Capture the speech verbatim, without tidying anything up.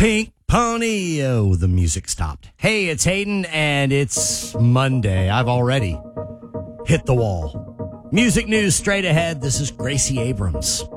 Pink Pony. Oh, the music stopped. Hey, it's Hayden, and it's Monday. I've already hit the wall. Music news straight ahead. This is Gracie Abrams.